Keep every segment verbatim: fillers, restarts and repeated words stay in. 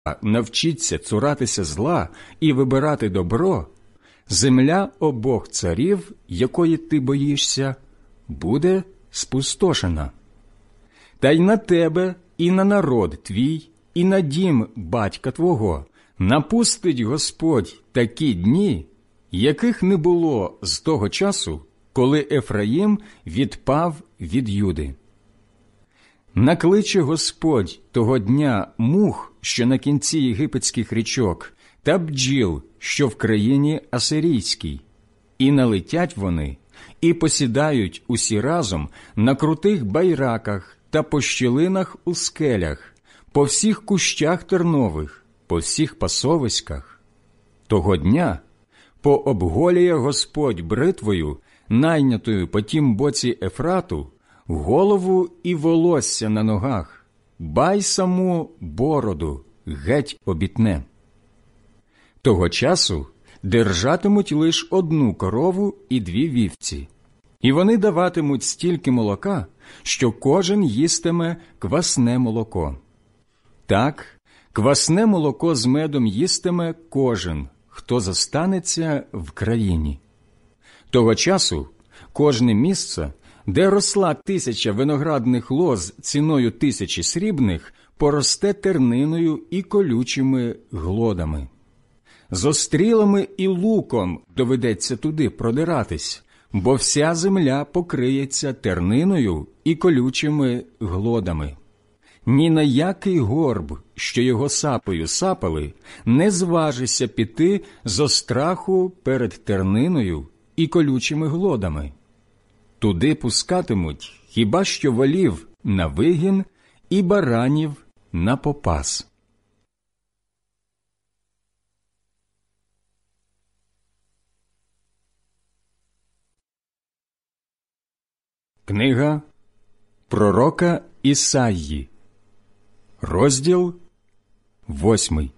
навчиться цуратися зла і вибирати добро, земля обох царів, якої ти боїшся, буде спустошена. Та й на тебе, і на народ твій, і на дім батька твого напустить Господь такі дні, яких не було з того часу, коли Ефраїм відпав від Юди. Накличе Господь того дня мух, що на кінці єгипетських річок, та бджіл, що в країні Асирійській, і налетять вони, і посідають усі разом на крутих байраках та по щілинах у скелях, по всіх кущах тернових, по всіх пасовиськах. Того дня пообголює Господь бритвою, найнятою по тім боці Ефрату, голову і волосся на ногах, бай саму бороду геть обітне. Того часу держатимуть лиш одну корову і дві вівці, і вони даватимуть стільки молока, що кожен їстиме квасне молоко. Так, квасне молоко з медом їстиме кожен, хто зостанеться в країні. Того часу кожне місце, де росла тисяча виноградних лоз ціною тисячі срібних, поросте терниною і колючими глодами. Зо стрілами і луком доведеться туди продиратись, бо вся земля покриється терниною і колючими глодами. Ні на який горб, що його сапою сапали, не зважися піти зо страху перед терниною і колючими глодами. Туди пускатимуть хіба що волів на вигін і баранів на попас. Книга пророка Ісаї, розділ восьмий.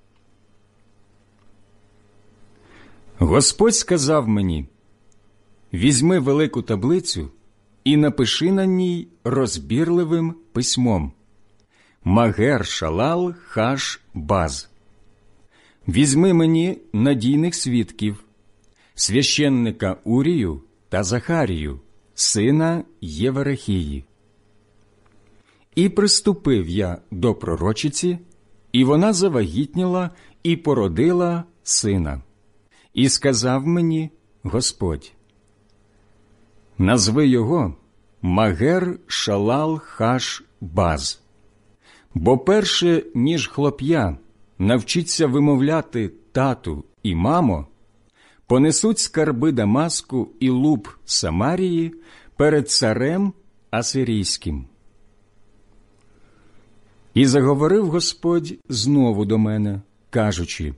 Господь сказав мені: «Візьми велику таблицю і напиши на ній розбірливим письмом: Магер-шалал-хаш-баз. Візьми мені надійних свідків, священника Урію та Захарію, сина Єварихії». І приступив я до пророчиці, і вона завагітніла і породила сина. І сказав мені Господь: «Назви його Магер-шалал-хаш-баз, бо перше, ніж хлоп'я навчиться вимовляти тату і мамо, понесуть скарби Дамаску і луп Самарії перед царем Асирійським». І заговорив Господь знову до мене, кажучи: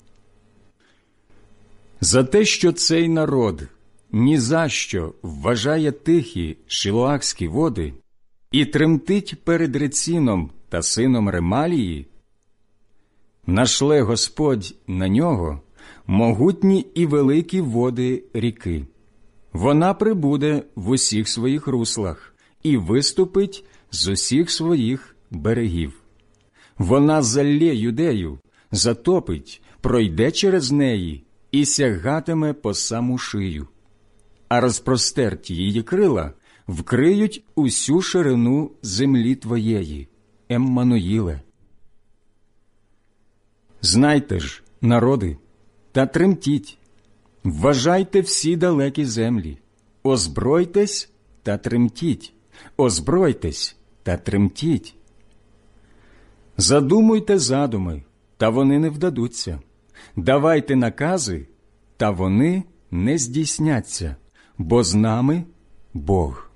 «За те, що цей народ ні за що вважає тихі шилоахські води і тремтить перед Реціном та сином Ремалії, нашле Господь на нього могутні і великі води ріки. Вона прибуде в усіх своїх руслах і виступить з усіх своїх берегів. Вона залє Юдею, затопить, пройде через неї і сягатиме по саму шию. А розпростерті її крила вкриють усю ширину землі твоєї, Еммануїле. Знайте ж, народи, та тремтіть, вважайте всі далекі землі, озбройтесь та тремтіть, озбройтесь та тремтіть. Задумуйте задуми, та вони не вдадуться, давайте накази, та вони не здійсняться, бо з нами Бог».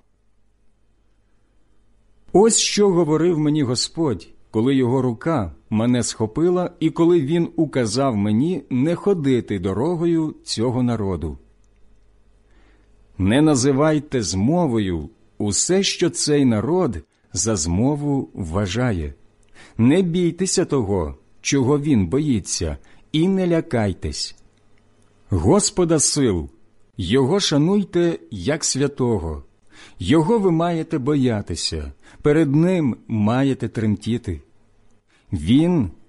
Ось що говорив мені Господь, коли його рука мене схопила і коли він указав мені не ходити дорогою цього народу. «Не називайте змовою усе, що цей народ за змову вважає. Не бійтеся того, чого він боїться, і не лякайтесь. Господа сил, Його шануйте як святого, Його ви маєте боятися, перед Ним маєте тремтіти. Він